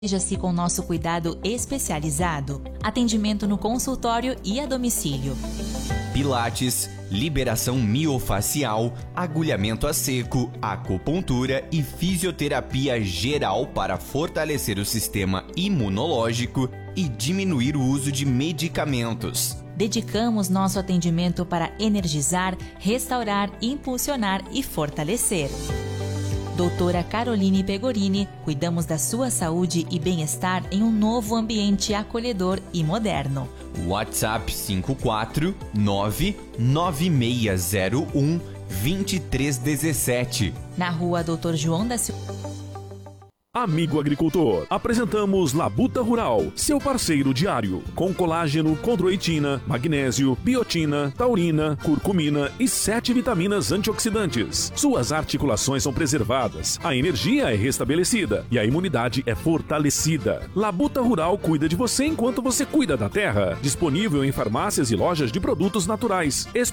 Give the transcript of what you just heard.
Proteja-se com nosso cuidado especializado. Atendimento no consultório e a domicílio. Pilates, liberação miofacial, agulhamento a seco, acupuntura e fisioterapia geral para fortalecer o sistema imunológico e diminuir o uso de medicamentos. Dedicamos nosso atendimento para energizar, restaurar, impulsionar e fortalecer. Doutora Caroline Pegorini, cuidamos da sua saúde e bem-estar em um novo ambiente acolhedor e moderno. WhatsApp 54996012317. Na rua Dr. João da Silva. Amigo agricultor, apresentamos Labuta Rural, seu parceiro diário, com colágeno, condroitina, magnésio, biotina, taurina, curcumina e 7 vitaminas antioxidantes. Suas articulações são preservadas, a energia é restabelecida e a imunidade é fortalecida. Labuta Rural cuida de você enquanto você cuida da terra. Disponível em farmácias e lojas de produtos naturais.